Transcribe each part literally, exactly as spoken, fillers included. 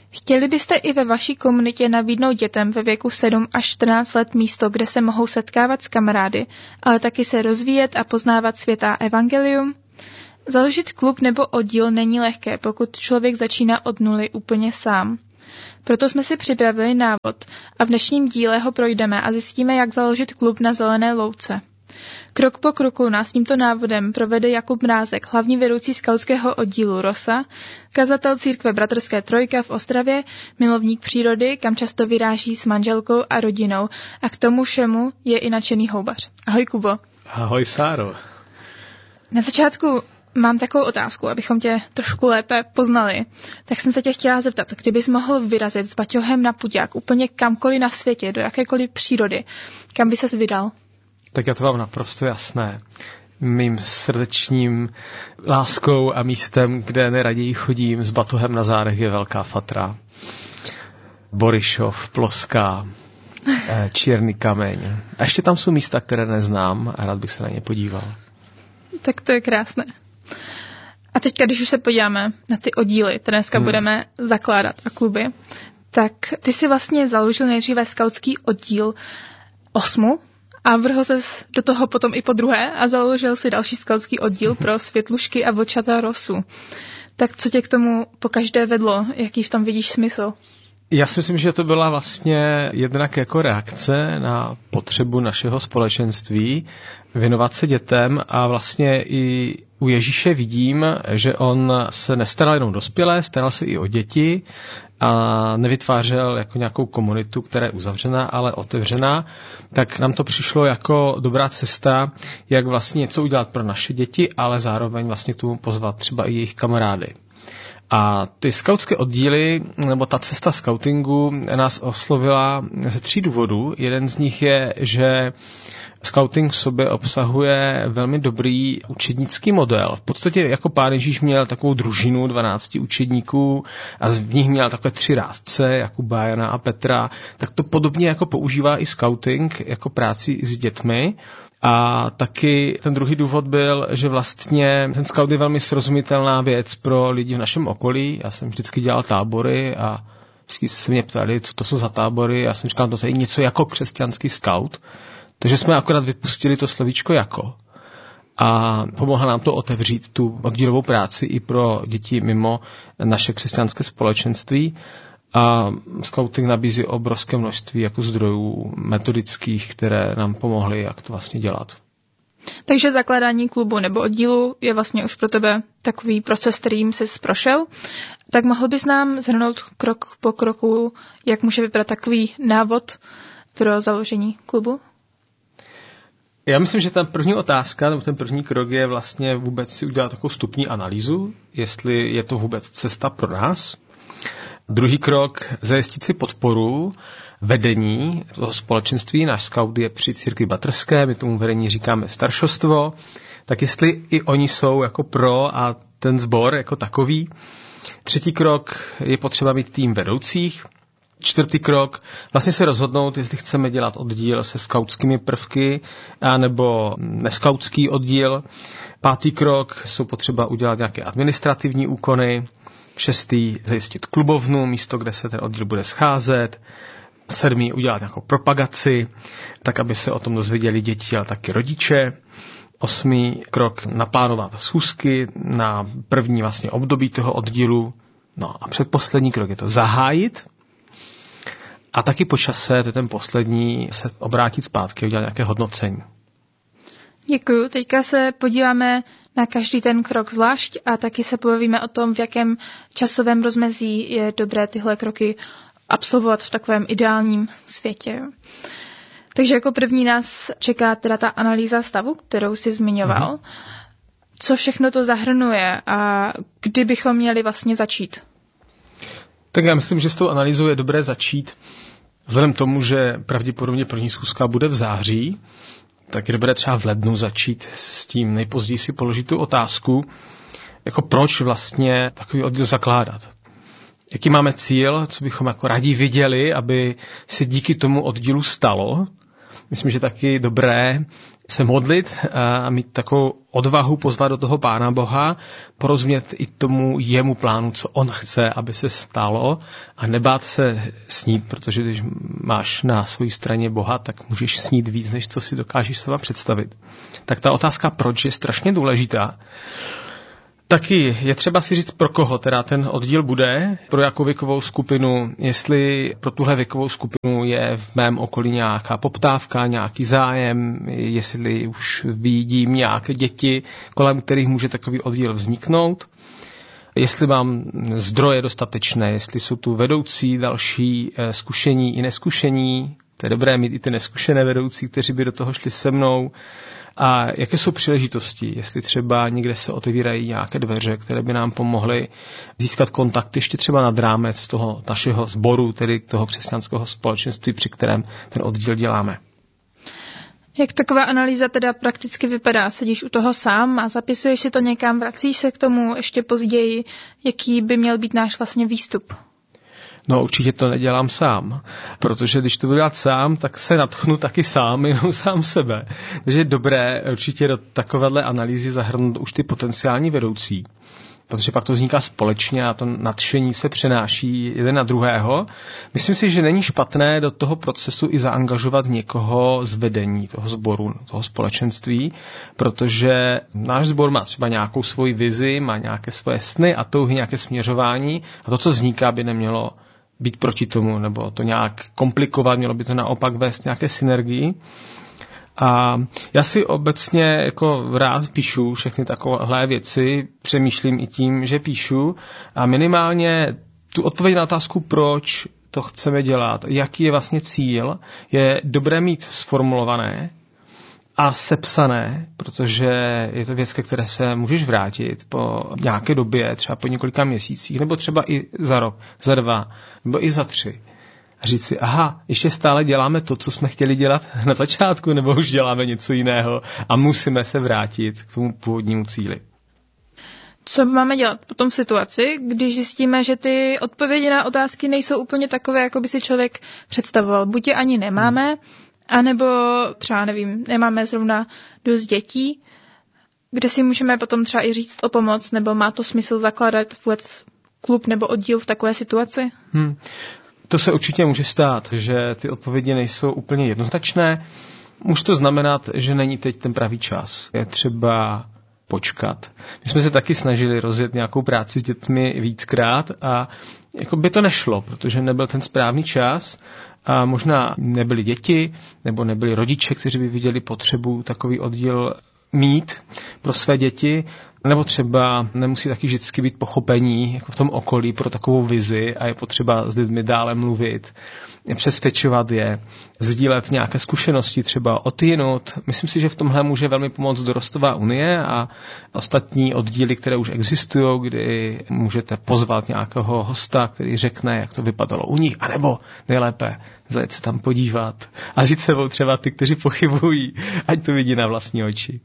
Chtěli byste i ve vaší komunitě nabídnout dětem ve věku sedm až čtrnáct let místo, kde se mohou setkávat s kamarády, ale taky se rozvíjet a poznávat svět a evangelium? Založit klub nebo oddíl není lehké, pokud člověk začíná od nuly úplně sám. Proto jsme si připravili návod a v dnešním díle ho projdeme a zjistíme, jak založit klub na Zelené louce. Krok po kroku nás tímto návodem provede Jakub Mrázek, hlavní vedoucí skautského oddílu Rosa, kazatel církve Bratrské trojka v Ostravě, milovník přírody, kam často vyráží s manželkou a rodinou, a k tomu všemu je i nadšený houbař. Ahoj, Kubo. Ahoj, Sáro. Na začátku mám takovou otázku, abychom tě trošku lépe poznali. Tak jsem se tě chtěla zeptat, kdybys mohl vyrazit s baťohem na puďák úplně kamkoliv na světě, do jakékoliv přírody, kam by ses vydal? Tak já to mám naprosto jasné. Mým srdečním láskou a místem, kde nejraději chodím s batohem na zádech, je Velká Fatra. Borišov, Ploská, Čierny kameň. A ještě tam jsou místa, které neznám a rád bych se na ně podíval. Tak to je krásné. A teďka, když už se podíváme na ty oddíly, které dneska hmm. budeme zakládat a kluby, tak ty si vlastně založil nejdříve skautský oddíl Osmu a vrhl ses do toho potom i po druhé a založil si další skautský oddíl pro Světlušky a Vlčata Rosu. Tak co tě k tomu pokaždé vedlo? Jaký v tom vidíš smysl? Já si myslím, že to byla vlastně jednak jako reakce na potřebu našeho společenství věnovat se dětem a vlastně i u Ježíše vidím, že on se nestaral jenom dospělé, staral se i o děti a nevytvářel jako nějakou komunitu, která je uzavřená, ale otevřená, tak nám to přišlo jako dobrá cesta, jak vlastně něco udělat pro naše děti, ale zároveň vlastně k tomu pozvat třeba i jejich kamarády. A ty skautské oddíly, nebo ta cesta skautingu nás oslovila ze tří důvodů. Jeden z nich je, že skauting v sobě obsahuje velmi dobrý učednický model. V podstatě jako Pán Ježíš měl takovou družinu dvanácti učedníků a z nich měl takové tři rádce, Jakuba, Jana a Petra, tak to podobně jako používá i skauting, jako práci s dětmi. A taky ten druhý důvod byl, že vlastně ten scout je velmi srozumitelná věc pro lidi v našem okolí. Já jsem vždycky dělal tábory a vždycky se mě ptali, co to jsou za tábory. Já jsem říkal, to je něco jako křesťanský scout. Takže jsme akorát vypustili to slovíčko jako. A pomohla nám to otevřít tu oddílovou práci i pro děti mimo naše křesťanské společenství. A skauting nabízí obrovské množství jako zdrojů metodických, které nám pomohly, jak to vlastně dělat. Takže zakládání klubu nebo oddílu je vlastně už pro tebe takový proces, kterým jsi prošel. Tak mohl bys nám shrnout krok po kroku, jak může vypadat takový návod pro založení klubu? Já myslím, že ta první otázka, nebo ten první krok je vlastně vůbec si udělat takovou vstupní analýzu, jestli je to vůbec cesta pro nás. Druhý krok, zajistit si podporu vedení toho společenství. Náš skaut je při církvi bratrské, my tomu vedení říkáme staršostvo, tak jestli i oni jsou jako pro a ten sbor jako takový. Třetí krok, je potřeba mít tým vedoucích. Čtvrtý krok, vlastně se rozhodnout, jestli chceme dělat oddíl se skautskými prvky anebo neskautský oddíl. Pátý krok, jsou potřeba udělat nějaké administrativní úkony. Šestý, zajistit klubovnu, místo, kde se ten oddíl bude scházet. Sedmý, udělat nějakou propagaci, tak aby se o tom dozvěděli děti, ale taky rodiče. Osmý krok, naplánovat schůzky na první vlastně období toho oddílu. No a předposlední krok je to zahájit. A taky po čase, to je ten poslední, se obrátit zpátky a udělat nějaké hodnocení. Děkuju. Teďka se podíváme na každý ten krok zvlášť a taky se povíme o tom, v jakém časovém rozmezí je dobré tyhle kroky absolvovat v takovém ideálním světě. Takže jako první nás čeká teda ta analýza stavu, kterou jsi zmiňoval. Mhm. Co všechno to zahrnuje a kdy bychom měli vlastně začít? Tak já myslím, že s tou analýzou je dobré začít vzhledem tomu, že pravděpodobně první schůzka bude v září, tak je dobré třeba v lednu začít s tím, nejpozději si položit tu otázku, jako proč vlastně takový oddíl zakládat. Jaký máme cíl, co bychom jako rádi viděli, aby se díky tomu oddílu stalo. myslím, že taky dobré se modlit a mít takovou odvahu pozvat do toho Pána Boha, porozumět i tomu jemu plánu, co on chce, aby se stalo a nebát se snít, protože když máš na své straně Boha, tak můžeš snít víc, než co si dokážeš sama představit. Tak ta otázka proč je strašně důležitá. Taky je třeba si říct, pro koho teda ten oddíl bude, pro jakou věkovou skupinu, jestli pro tuhle věkovou skupinu je v mém okolí nějaká poptávka, nějaký zájem, jestli už vidím nějaké děti, kolem kterých může takový oddíl vzniknout, jestli mám zdroje dostatečné, jestli jsou tu vedoucí, další zkušení i neskušení, to je dobré mít i ty neskušené vedoucí, kteří by do toho šli se mnou, a jaké jsou příležitosti, jestli třeba někde se otevírají nějaké dveře, které by nám pomohly získat kontakt ještě třeba nad rámec toho našeho sboru, tedy toho křesťanského společenství, při kterém ten oddíl děláme. Jak taková analýza teda prakticky vypadá? Sedíš u toho sám a zapisuješ si to někam, vracíš se k tomu ještě později, jaký by měl být náš vlastně výstup? No určitě to nedělám sám, protože když to budu dělat sám, tak se natchnu taky sám, jenom sám sebe. Takže je dobré určitě do takovéhle analýzy zahrnout už ty potenciální vedoucí, protože pak to vzniká společně a to nadšení se přenáší jeden na druhého. Myslím si, že není špatné do toho procesu i zaangažovat někoho z vedení toho sboru, toho společenství, protože náš sbor má třeba nějakou svoji vizi, má nějaké svoje sny a touhy, nějaké směřování a to, co vzniká, by nemělo být proti tomu, nebo to nějak komplikovat, mělo by to naopak vést nějaké synergii. A já si obecně jako rád píšu všechny takovéhle věci, přemýšlím i tím, že píšu a minimálně tu odpověď na otázku, proč to chceme dělat, jaký je vlastně cíl, je dobré mít sformulované a sepsané, protože je to věc, ke které se můžeš vrátit po nějaké době, třeba po několika měsících, nebo třeba i za rok, za dva, nebo i za tři. A říct si, aha, ještě stále děláme to, co jsme chtěli dělat na začátku, nebo už děláme něco jiného a musíme se vrátit k tomu původnímu cíli. Co máme dělat potom v situaci, když zjistíme, že ty odpovědi na otázky nejsou úplně takové, jako by si člověk představoval. Buď je ani nemáme, hmm. anebo třeba, nevím, nemáme zrovna dost dětí, kde si můžeme potom třeba i říct o pomoc, nebo má to smysl zakládat vůbec klub nebo oddíl v takové situaci? Hmm. To se určitě může stát, že ty odpovědi nejsou úplně jednoznačné. Může to znamenat, že není teď ten pravý čas. Je třeba počkat. My jsme se taky snažili rozjet nějakou práci s dětmi víckrát a jako by to nešlo, protože nebyl ten správný čas a možná nebyly děti nebo nebyli rodiče, kteří by viděli potřebu takový oddíl mít pro své děti, nebo třeba nemusí taky vždycky být pochopení jako v tom okolí pro takovou vizi a je potřeba s lidmi dále mluvit, přesvědčovat je, sdílet nějaké zkušenosti třeba odjinut. Myslím si, že v tomhle může velmi pomoct Dorostová unie a ostatní oddíly, které už existují, kdy můžete pozvat nějakého hosta, který řekne, jak to vypadalo u nich, anebo nejlépe zajet se tam podívat a říct sebou třeba ty, kteří pochybují, ať to vidí na vlastní oči.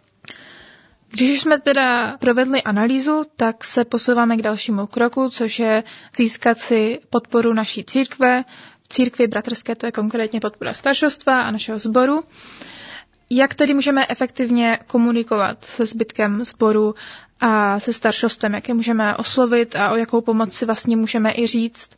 Když jsme teda provedli analýzu, tak se posouváme k dalšímu kroku, což je získat si podporu naší církve. V církvi bratrské to je konkrétně podpora staršovstva a našeho sboru. Jak tedy můžeme efektivně komunikovat se zbytkem sboru a se staršovstvem? Jak je můžeme oslovit a o jakou pomoc si vlastně můžeme i říct?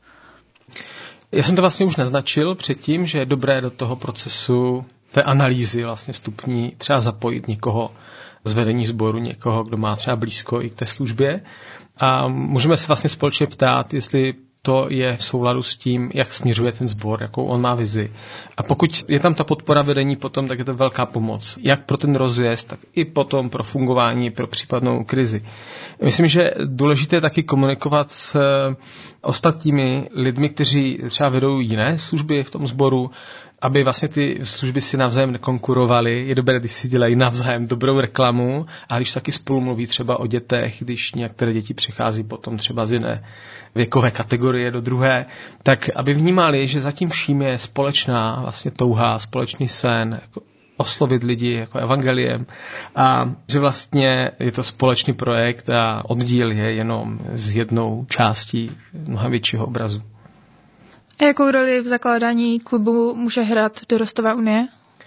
Já jsem to vlastně už naznačil předtím, že je dobré do toho procesu té analýzy vlastně vstupní třeba zapojit někoho z vedení sboru, někoho, kdo má třeba blízko i k té službě. A můžeme se vlastně společně ptát, jestli to je v souladu s tím, jak směřuje ten sbor, jakou on má vizi. A pokud je tam ta podpora vedení potom, tak je to velká pomoc. Jak pro ten rozjezd, tak i potom pro fungování, pro případnou krizi. Myslím, že důležité je taky komunikovat s ostatními lidmi, kteří třeba vedou jiné služby v tom sboru, aby vlastně ty služby si navzájem nekonkurovaly. Je dobré, když si dělají navzájem dobrou reklamu a když taky spolu mluví třeba o dětech, když některé děti přichází potom třeba z jiné věkové kategorie do druhé, tak aby vnímali, že zatím vším je společná vlastně touha, společný sen, jako oslovit lidi jako evangeliem a že vlastně je to společný projekt a oddíl je jenom z jednou částí mnohem většího obrazu. A jakou roli v zakládání klubu může hrát Dorostová unie?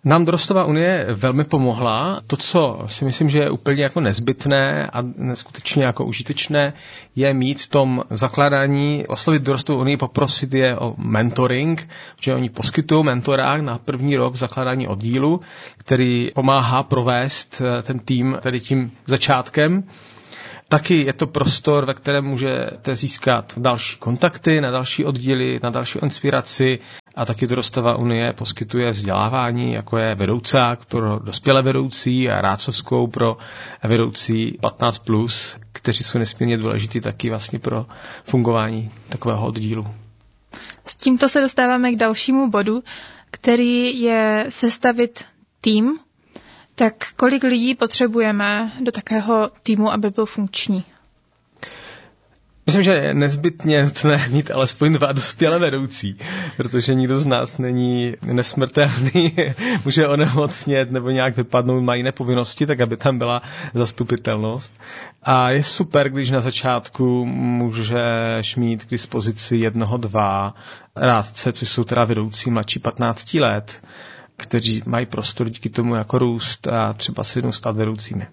Nám Dorostová unie velmi pomohla. To, co si myslím, že je úplně jako nezbytné a neskutečně jako užitečné, je mít v tom zakládání, oslovit Dorostovou unii, poprosit je o mentoring, že oni poskytují mentorák na první rok zakládání oddílu, který pomáhá provést ten tým tedy tím začátkem. Taky je to prostor, ve kterém můžete získat další kontakty na další oddíly, na další inspiraci a taky Dorostová unie poskytuje vzdělávání, jako je vedoucák pro dospělé vedoucí a rádcovskou pro vedoucí patnáct plus, kteří jsou nesmírně důležitý taky vlastně pro fungování takového oddílu. S tímto se dostáváme k dalšímu bodu, který je sestavit tým. Tak kolik lidí potřebujeme do takého týmu, aby byl funkční? Myslím, že je nezbytně nutné mít alespoň dva dospělé vedoucí, protože nikdo z nás není nesmrtelný, může onemocnět nebo nějak vypadnout, má jiné povinnosti, tak aby tam byla zastupitelnost. A je super, když na začátku můžeš mít k dispozici jednoho, dva rádce, což jsou teda vedoucí mladší patnáct let, kteří mají prostor díky tomu jako růst a třeba se jednou stát vedoucími.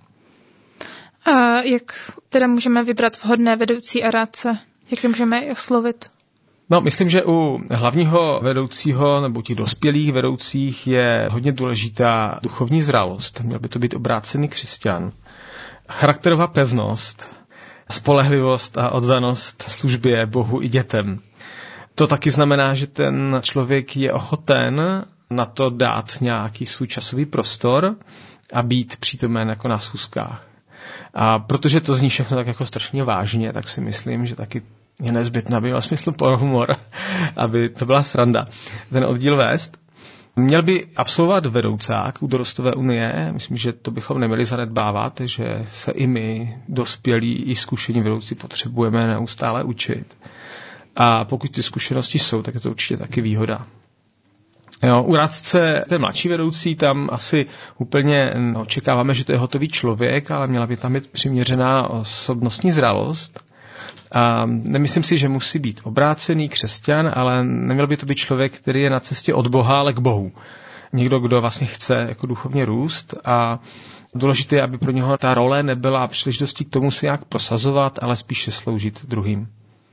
A jak teda můžeme vybrat vhodné vedoucí a rádce? Jak je můžeme je oslovit? No, myslím, že u hlavního vedoucího nebo těch dospělých vedoucích je hodně důležitá duchovní zralost. Měl by to být obrácený křesťan. Charakterová pevnost, spolehlivost a oddanost službě Bohu i dětem. To taky znamená, že ten člověk je ochoten na to dát nějaký svůj časový prostor a být přítomen jako na schůzkách. A protože to zní všechno tak jako strašně vážně, tak si myslím, že taky je nezbytné, aby měl smysl pro humor, aby to byla sranda. Ten oddíl vést. Měl by absolvovat vedoucák u Dorostové unie. Myslím, že to bychom neměli zanedbávat, že se i my, dospělí i zkušení vedoucí, potřebujeme neustále učit. A pokud ty zkušenosti jsou, tak je to určitě taky výhoda. Jo, u rádce, ten mladší vedoucí, tam asi úplně očekáváme, že to je hotový člověk, ale měla by tam být přiměřená osobnostní zralost. A nemyslím si, že musí být obrácený křesťan, ale neměl by to být člověk, který je na cestě od Boha, ale k Bohu. Někdo, kdo vlastně chce jako duchovně růst a důležité je, aby pro něho ta role nebyla příležitostí k tomu si nějak prosazovat, ale spíše sloužit druhým.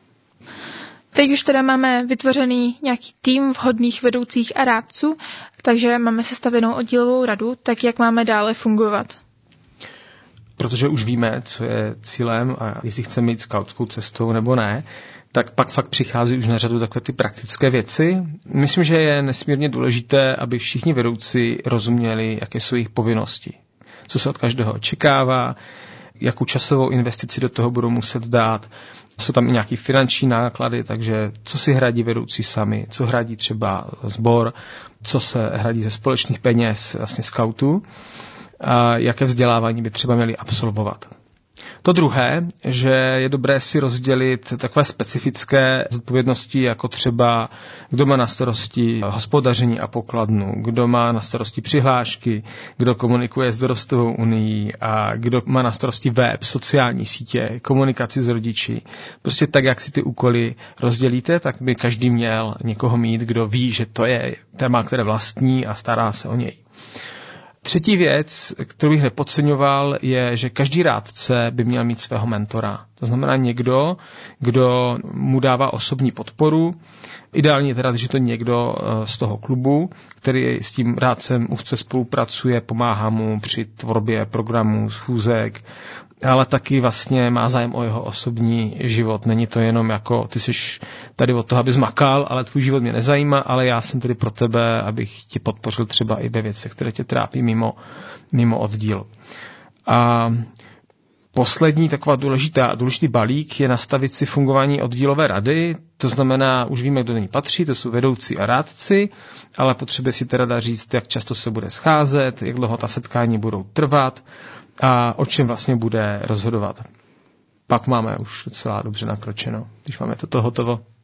Teď už teda máme vytvořený nějaký tým vhodných vedoucích a rádců, takže máme sestavenou oddílovou radu, tak jak máme dále fungovat? Protože už víme, co je cílem a jestli chceme jít skautskou cestou nebo ne, tak pak fakt přichází už na řadu takové ty praktické věci. Myslím, že je nesmírně důležité, aby všichni vedoucí rozuměli, jaké jsou jejich povinnosti, co se od každého očekává, jakou časovou investici do toho budou muset dát. Jsou tam i nějaké finanční náklady, takže co si hradí vedoucí sami, co hradí třeba sbor, co se hradí ze společných peněz vlastně skautů a jaké vzdělávání by třeba měli absolvovat. To druhé, že je dobré si rozdělit takové specifické zodpovědnosti, jako třeba kdo má na starosti hospodaření a pokladnu, kdo má na starosti přihlášky, kdo komunikuje s Dorostovou unii a kdo má na starosti web, sociální sítě, komunikaci s rodiči. Prostě tak, jak si ty úkoly rozdělíte, tak by každý měl někoho mít, kdo ví, že to je téma, které vlastní a stará se o něj. Třetí věc, kterou bych nepodceňoval, je, že každý rádce by měl mít svého mentora. To znamená někdo, kdo mu dává osobní podporu. Ideálně teda, že to někdo z toho klubu, který s tím rádcem úzce spolupracuje, pomáhá mu při tvorbě programů, schůzek, ale taky vlastně má zájem o jeho osobní život. Není to jenom jako, ty jsi tady od toho, abys makal, ale tvůj život mě nezajímá, ale já jsem tady pro tebe, abych tě podpořil třeba i ve věcech, které tě trápí mimo, mimo oddíl. A poslední taková důležitá, důležitý balík je nastavit si fungování oddílové rady. To znamená, už víme, kdo do ní patří, to jsou vedoucí a rádci, ale potřebuje si ta rada říct, jak často se bude scházet, jak dlouho ta setkání budou trvat a o čem vlastně bude rozhodovat. Pak máme už docela dobře nakročeno, když máme toto hotovo.